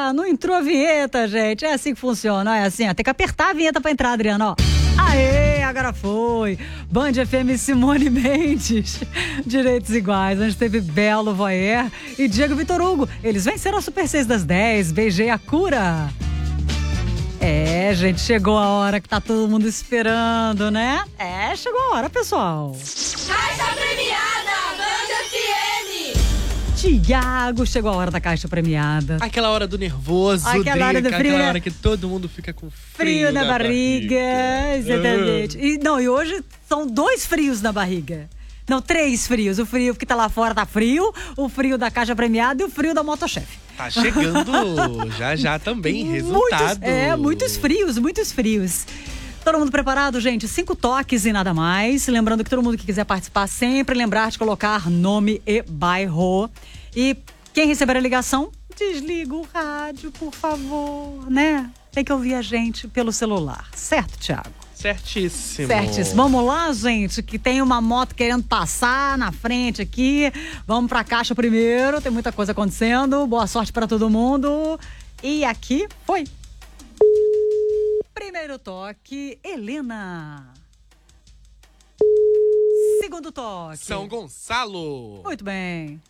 não entrou a vinheta, gente. É assim que funciona, é assim, ó. Tem que apertar a vinheta pra entrar, Adriana, ó. Aê, agora foi. Band FM Simone Mendes. Direitos iguais. Antes teve Belo Voyer e Diego Vitor Hugo. Eles venceram a Super 6 das 10. Beijei a cura. É, gente, chegou a hora que tá todo mundo esperando, né? É, chegou a hora, pessoal. Caixa premiada, Band FM. Tiago, chegou a hora da caixa premiada. Aquela hora do nervoso, aquela hora do frio, aquela né? hora que todo mundo fica com Frio na barriga. Exatamente. E hoje são 2 frios na barriga. Não, 3 frios. O frio que tá lá fora tá frio, o frio da caixa premiada e o frio da motochefe. Tá chegando já também resultado. Muitos frios. Todo mundo preparado, gente? 5 toques e nada mais. Lembrando que todo mundo que quiser participar, sempre lembrar de colocar nome e bairro. E quem receber a ligação, desliga o rádio, por favor, né? Tem que ouvir a gente pelo celular. Certo, Thiago? Certíssimo. Vamos lá, gente, que tem uma moto querendo passar na frente aqui. Vamos pra caixa primeiro, tem muita coisa acontecendo. Boa sorte pra todo mundo. E aqui foi. Primeiro toque, Helena. Segundo toque, São Gonçalo. muito bem.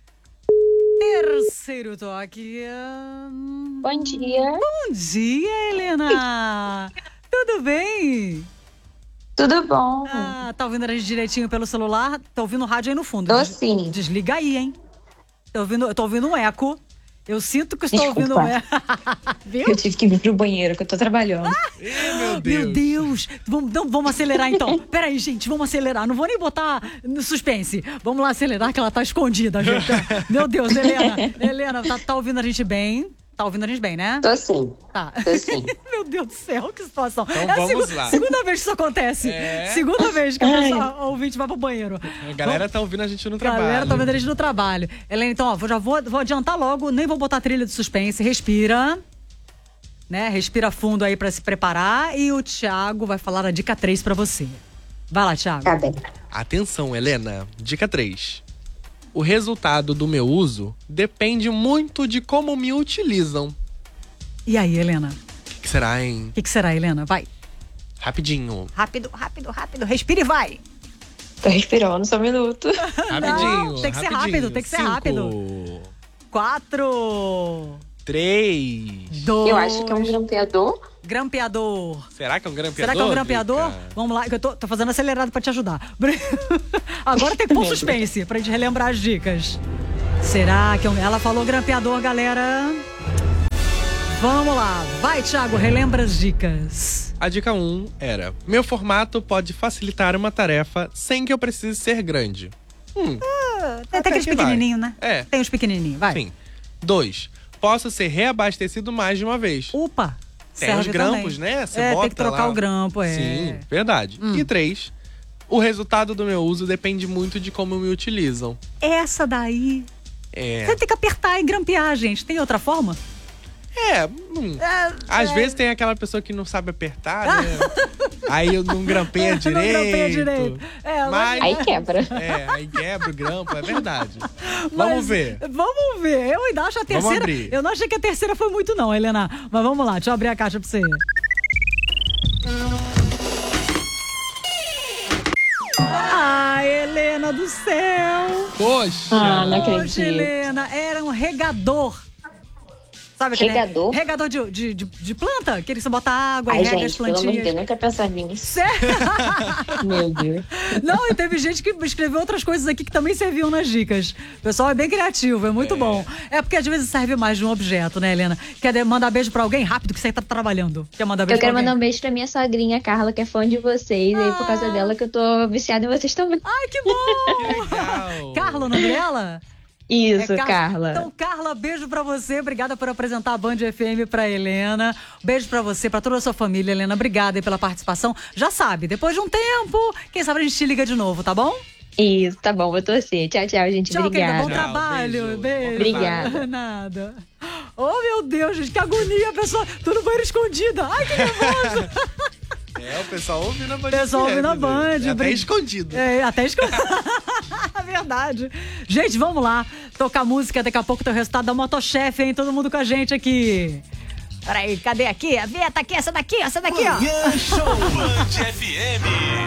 Terceiro toque. Bom dia. Bom dia, Helena. Tudo bem? Tudo bom? Ah, tá ouvindo a gente direitinho pelo celular? Tá ouvindo o rádio aí no fundo? Tô sim. Desliga aí, hein? Tô ouvindo um eco. Eu sinto que estou Desculpa. ouvindo um eco. Viu? Eu tive que vir pro banheiro, que eu tô trabalhando. Meu Deus. Meu Deus! Vamos acelerar então. Peraí, gente, vamos acelerar. Não vou nem botar no suspense. Vamos lá acelerar, que ela tá escondida, gente. Meu Deus, Helena, tá ouvindo a gente bem? Tá ouvindo a gente bem, né? Tô sim. Tá. Tô sim. Meu Deus do céu, que situação. Então a vamos lá. Segunda vez que isso acontece. Segunda vez que a ouvinte vai pro banheiro. A galera tá ouvindo a gente no trabalho. Galera tá ouvindo a gente no trabalho. Helena, então, ó, já vou adiantar logo, nem vou botar trilha de suspense. Respira. Né? Respira fundo aí pra se preparar. E o Thiago vai falar a dica 3 pra você. Vai lá, Thiago. Tá bem. Atenção, Helena. Dica 3. O resultado do meu uso depende muito de como me utilizam. E aí, Helena? O que será, hein? O que será, Helena? Vai. Rapidinho. Rápido. Respira e vai. Tô respirando só um minuto. Rapidinho. Não, tem que ser rapidinho. rápido, tem que ser 5, rápido. 4, 3. 2. Eu acho que é um grampeador. Grampeador. Será que é um grampeador? Será que é um grampeador? Drica? Vamos lá, que eu tô fazendo acelerado pra te ajudar. Agora tem que pôr suspense pra gente relembrar as dicas. Será que é um... Ela falou grampeador, galera. Vamos lá. Vai, Thiago, relembra as dicas. A dica 1 era: meu formato pode facilitar uma tarefa sem que eu precise ser grande. Tem Até aqueles que vai. pequenininhos, né? É. Tem os pequenininhos, vai. Sim. 2. Posso ser reabastecido mais de uma vez. Upa. Tem os serve grampos, também. né? Você tem bota que trocar lá. o grampo, é. Sim, verdade. E 3. O resultado do meu uso depende muito de como me utilizam. Essa daí... É. Você tem que apertar e grampear, gente. Tem outra forma? Às vezes tem aquela pessoa que não sabe apertar, né? Aí eu não grampeia Não direito. grampeia direito. Mas, Aí quebra. aí quebra o grampo, é verdade. Mas Vamos ver. Vamos ver. Eu ainda acho a Vamos terceira... abrir. Eu não achei que a terceira foi muito não, Helena. Mas vamos lá, deixa eu abrir a caixa pra você. Ai, Helena do céu. Poxa! Não Poxa, acredito. Helena, era um regador. Sabe aquele Regador? Regador de planta, que você bota água e Ai, rega as gente, pelo amor de plantinhas. Deus, nunca pensava nisso. Sério? Meu Deus. Não, e teve gente que escreveu outras coisas aqui que também serviam nas dicas. O pessoal é bem criativo, é muito bom. É porque às vezes serve mais de um objeto, né, Helena? Quer mandar beijo pra alguém rápido que você tá trabalhando? Quer mandar beijo Eu quero pra alguém? mandar um beijo pra minha sogrinha, Carla, que é fã de vocês. E aí, por causa dela, que eu tô viciada em vocês também. Ai, que bom! Legal. Carla, o nome dela? Isso, É Carla. Então, Carla, beijo pra você. Obrigada por apresentar a Band FM pra Helena. Beijo pra você, pra toda a sua família, Helena. Obrigada aí pela participação. Já sabe, depois de um tempo, quem sabe a gente te liga de novo, tá bom? Isso, tá bom, vou torcer. Tchau, tchau, gente. Tchau, querida. Obrigada. Bom Tchau, trabalho. beijo. Beijo. Obrigada. Nada. Oh, meu Deus, gente, que agonia. A pessoa, tô no banheiro escondida. Ai, que nervoso. O pessoal ouvindo a Band. Pessoal ouvindo a Band. Até escondido. É, até escondido. Verdade. Gente, vamos lá. tocar música, daqui a pouco tem o resultado da Motochefe, hein? Todo mundo com a gente aqui. Peraí, cadê aqui? A vinheta aqui, essa daqui, ó. Manhã Show Band FM.